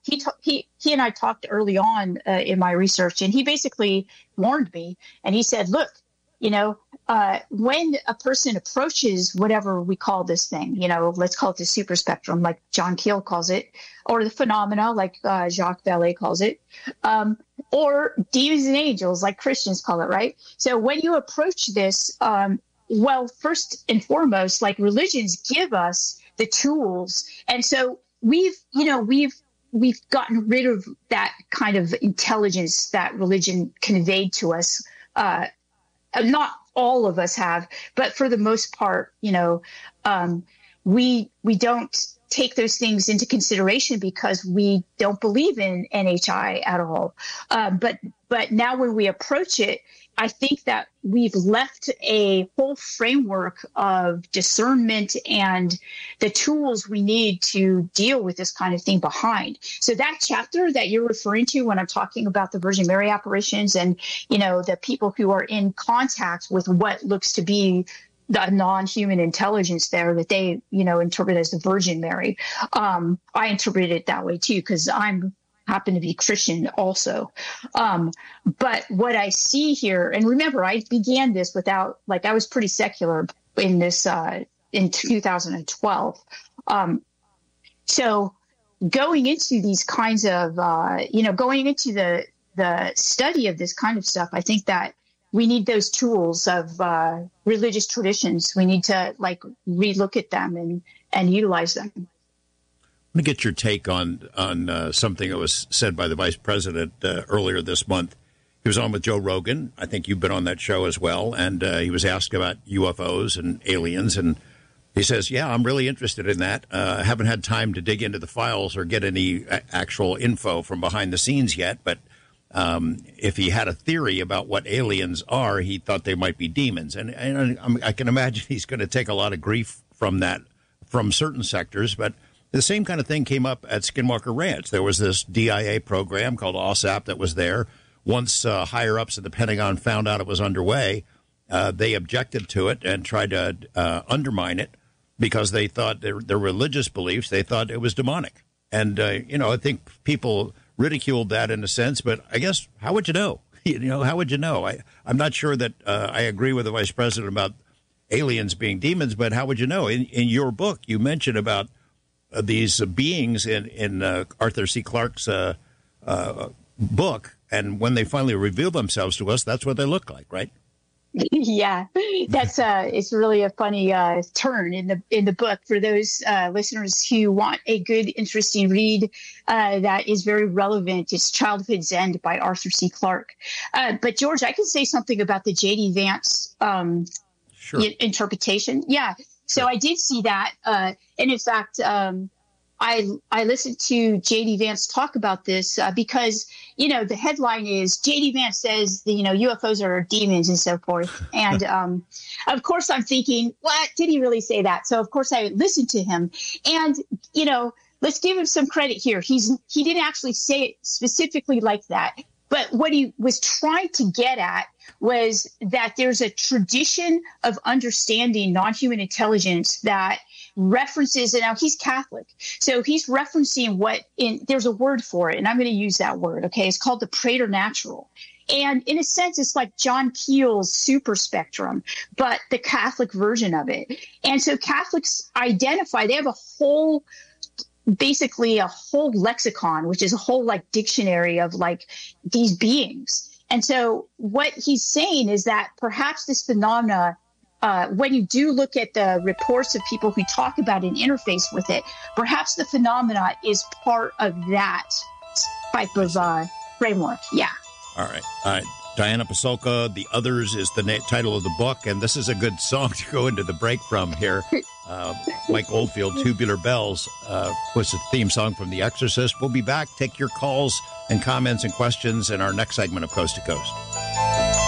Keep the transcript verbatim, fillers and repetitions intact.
he ta- he he and I talked early on uh, in my research, and he basically warned me, and he said, "Look, you know, uh, when a person approaches whatever we call this thing, you know, let's call it the super spectrum, like John Keel calls it, or the phenomena, like uh, Jacques Vallée calls it, um, or demons and angels, like Christians call it, right? So when you approach this, um, well, first and foremost, like religions give us the tools, and so we've, you know, we've we've gotten rid of that kind of intelligence that religion conveyed to us. Uh, Not all of us have, but for the most part, you know, um, we we don't take those things into consideration because we don't believe in N H I at all. Uh, but but now when we approach it, I think that we've left a whole framework of discernment and the tools we need to deal with this kind of thing behind. So that chapter that you're referring to when I'm talking about the Virgin Mary apparitions and, you know, the people who are in contact with what looks to be the non-human intelligence there that they, you know, interpret as the Virgin Mary. Um, I interpret it that way too, because I'm happen to be Christian also. Um, but what I see here, and remember, I began this without, like, I was pretty secular in this, uh, in two thousand twelve. Um, so going into these kinds of, uh, you know, going into the, the study of this kind of stuff, I think that we need those tools of uh, religious traditions. We need to, like, relook at them and, and utilize them. I'm going to get your take on on uh, something that was said by the vice president uh, earlier this month. He was on with Joe Rogan. I think you've been on that show as well. And uh, he was asked about U F Os and aliens. And he says, yeah, I'm really interested in that. Uh, I haven't had time to dig into the files or get any a- actual info from behind the scenes yet. But um, if he had a theory about what aliens are, he thought they might be demons. And, and I, I can imagine he's going to take a lot of grief from that, from certain sectors. But the same kind of thing came up at Skinwalker Ranch. There was this D I A program called OSAP that was there. Once uh, higher-ups at the Pentagon found out it was underway, uh, they objected to it and tried to uh, undermine it because they thought their, their religious beliefs, they thought it was demonic. And, uh, you know, I think people ridiculed that in a sense, but I guess how would you know? You know, how would you know? I, I'm not sure that uh, I agree with the vice president about aliens being demons, but how would you know? In, in your book, you mentioned about Uh, these uh, beings in, in uh, Arthur C. Clarke's uh, uh, book, and when they finally reveal themselves to us, that's what they look like, right? Yeah, that's uh, it's really a funny uh, turn in the in the book for those uh, listeners who want a good, interesting read uh, that is very relevant. It's Childhood's End by Arthur C. Clarke. Uh, but George, I can say something about the J D. Vance um, sure. I- interpretation. Yeah. So sure. I did see that. Uh, and in fact, um, I I listened to J D. Vance talk about this uh, because, you know, the headline is J D. Vance says, the, you know, U F Os are demons and so forth. And um, of course, I'm thinking, what? Did he really say that? So, of course, I listened to him. And, you know, let's give him some credit here. He's he didn't actually say it specifically like that. But what he was trying to get at was that there's a tradition of understanding non-human intelligence that references, and now he's Catholic, so he's referencing what in there's a word for it, and I'm going to use that word. Okay, it's called the preternatural. And in a sense, it's like John Keel's super spectrum, but the Catholic version of it. And so Catholics identify, they have a whole basically a whole lexicon, which is a whole like dictionary of like these beings. And so what he's saying is that perhaps this phenomena, uh, when you do look at the reports of people who talk about an interface with it, perhaps the phenomena is part of that type of uh, framework. Yeah. All right. All right. Diana Pasulka, The Others is the na- title of the book, and this is a good song to go into the break from here. Uh, Mike Oldfield, Tubular Bells, uh, was the theme song from The Exorcist. We'll be back. Take your calls and comments and questions in our next segment of Coast to Coast.